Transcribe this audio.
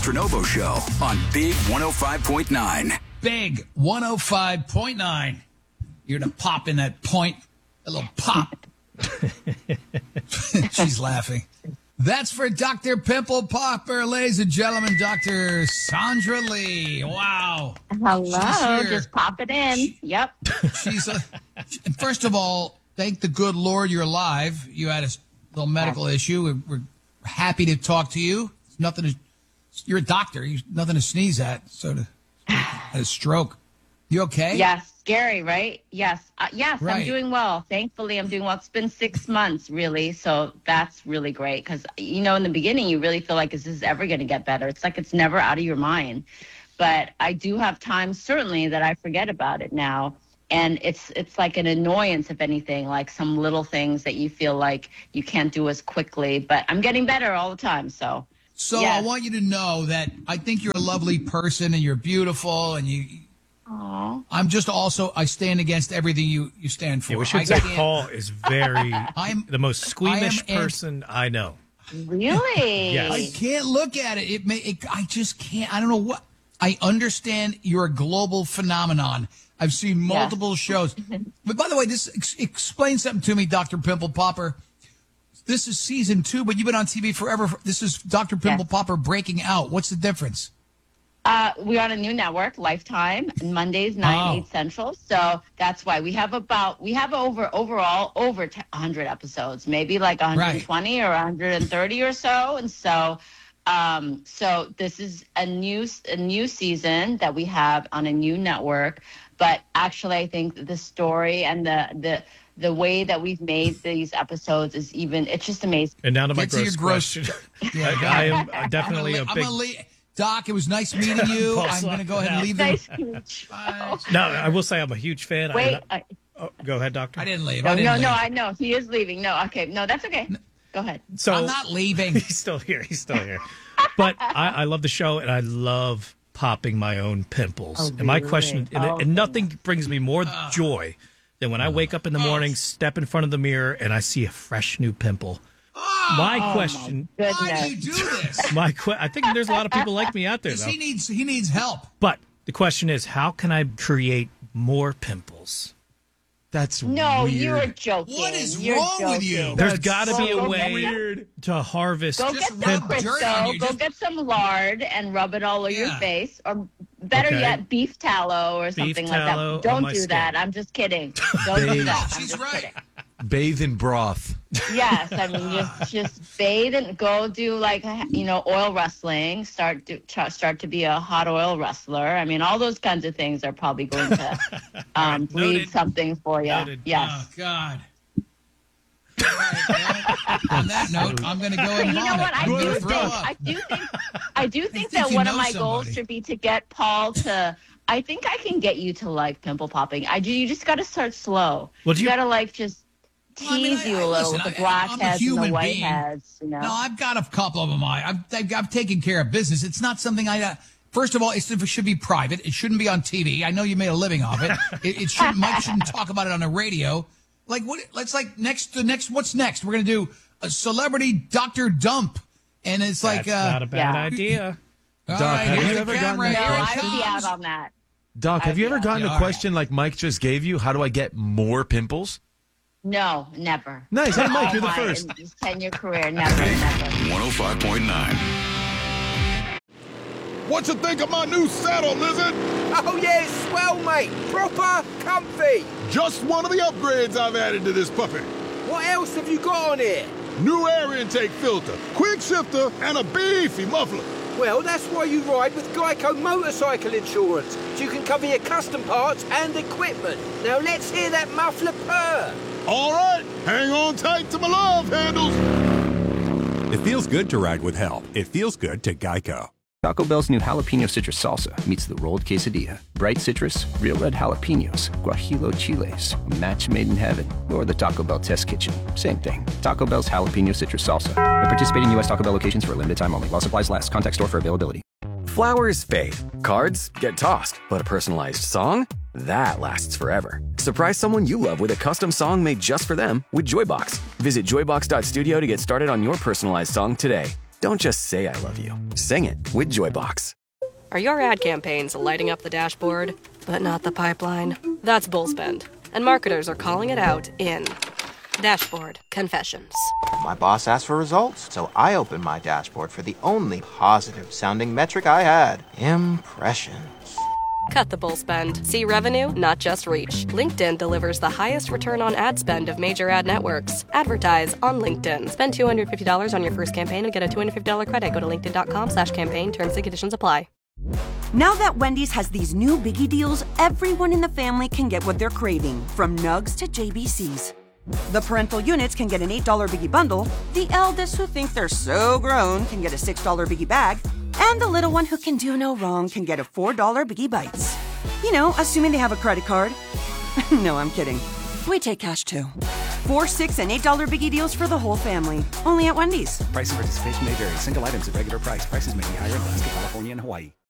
Tronovo Show on Big 105.9. Big 105.9. You're going to pop in that point. A little pop. She's laughing. That's for Dr. Pimple Popper, ladies and gentlemen, Dr. Sandra Lee. Wow. Hello. Just pop it in. Yep. First of all, thank the good Lord you're alive. You had a little medical issue. We're happy to talk to you. You're a doctor. Nothing to sneeze at. A stroke. You okay? Yes. Scary, right? Yes. Yes, right. I'm doing well. Thankfully, I'm doing well. It's been 6 months, really. So that's really great because, in the beginning, you really feel like, is this ever going to get better? It's like it's never out of your mind. But I do have times, certainly, that I forget about it now. And it's like an annoyance, if anything, like some little things that you feel like you can't do as quickly. But I'm getting better all the time, So yes. I want you to know that I think you're a lovely person and you're beautiful and you... Aww. I stand against everything you stand for. Yeah, we should say Paul is the most squeamish person I know. Really? Yes. I can't look at it. I just can't. I don't know what. I understand you're a global phenomenon. I've seen multiple shows. But by the way, this explains something to me, Dr. Pimple Popper. This is season 2, but you've been on TV forever. This is Dr. Pimple Popper breaking out. What's the difference? We're on a new network, Lifetime, Mondays, 8 Central. So that's why we have overall over 100 episodes, maybe like 120 or 130 or so. And so this is a new season that we have on a new network. But actually, I think the story and the way that we've made these episodes it's just amazing. And now to my gross question. I am definitely a big... Doc, it was nice meeting you. I'm going to go ahead and leave nice them. No, I will say I'm a huge fan. Wait. Go ahead, Doctor. I didn't leave. No, I know. He is leaving. No, okay. No, that's okay. Go ahead. So I'm not leaving. He's still here. But I love the show, and I love popping my own pimples. Oh, really? And my question, and nothing brings me more joy than when I wake up in the morning, step in front of the mirror, and I see a fresh new pimple. My question: why do you do this? I think there's a lot of people like me out there, though. He needs help. But the question is, how can I create more pimples? That's no, weird. you're joking. What is wrong with you? There's got to be a way to harvest. Go get some Crisco. Go get some lard and rub it all over your face, or better yet, beef tallow or something like that. Don't do that. I'm just kidding. Don't do that. She's right. Kidding. Bathe in broth. Yes, I mean just bathe and go do oil wrestling. Start to be a hot oil wrestler. I mean, all those kinds of things are probably going to breed something for you. Noted. Yes. Oh God. All right, on that note, I'm going to go and you know what? I do think that one of my goals should be to get Paul to. I think I can get you to like pimple popping. You just got to start slow. Well, you got to just tease you a little with the blackheads and the whiteheads. No, I've got a couple of them. I've taken care of business. It's not something first of all, it should be private. It shouldn't be on TV. I know you made a living off it. Mike shouldn't talk about it on the radio. Like what? Let's what's next? We're gonna do a celebrity Dr. Dump, and it's That's not a bad idea. Doc, have you ever gotten that question? I would be out on that. Doc, have you ever gotten a question like Mike just gave you? How do I get more pimples? No, never. Nice. Hey, Mike, you're the first. 10-year career, never. 105.9. What you think of my new saddle, Lizard? Oh, yeah, it's swell, mate. Proper comfy. Just one of the upgrades I've added to this puppy. What else have you got on here? New air intake filter, quick shifter, and a beefy muffler. Well, that's why you ride with Geico Motorcycle Insurance, so you can cover your custom parts and equipment. Now let's hear that muffler purr. All right, hang on tight to my love handles. It feels good to ride with help. It feels good to Geico. Taco Bell's new jalapeno citrus salsa meets the rolled quesadilla. Bright citrus, real red jalapenos, guajillo chiles, a match made in heaven, or the Taco Bell test kitchen. Same thing. Taco Bell's jalapeno citrus salsa. At participating U.S. Taco Bell locations for a limited time only. While supplies last. Contact store for availability. Flowers fade. Cards get tossed. But a personalized song? That lasts forever. Surprise someone you love with a custom song made just for them with Joybox. Visit joybox.studio to get started on your personalized song today. Don't just say I love you. Sing it with Joybox. Are your ad campaigns lighting up the dashboard, but not the pipeline? That's bullspend, and marketers are calling it out in Dashboard Confessions. My boss asked for results, so I opened my dashboard for the only positive-sounding metric I had: impressions. Cut the bull spend. See revenue, not just reach. LinkedIn delivers the highest return on ad spend of major ad networks. Advertise on LinkedIn. Spend $250 on your first campaign and get a $250 credit. Go to linkedin.com/campaign. Terms and conditions apply. Now that Wendy's has these new biggie deals, everyone in the family can get what they're craving, from nugs to JBCs. The parental units can get an $8 biggie bundle, the eldest who think they're so grown can get a $6 biggie bag, and the little one who can do no wrong can get a $4 biggie bites. You know, assuming they have a credit card. No, I'm kidding. We take cash too. 4, $6, and $8 biggie deals for the whole family. Only at Wendy's. Price and participation may vary. Single items at regular price. Prices may be higher in Alaska, California, and Hawaii.